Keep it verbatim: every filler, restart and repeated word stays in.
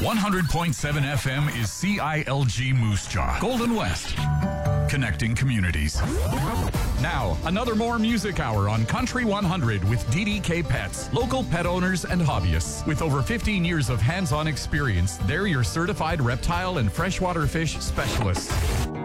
one hundred point seven F M is C I L G Moose Jaw, Golden West. Connecting communities. Now, another more music hour on Country one hundred with D D K Pets, local pet owners and hobbyists. With over fifteen years of hands-on experience, they're your certified reptile and freshwater fish specialists.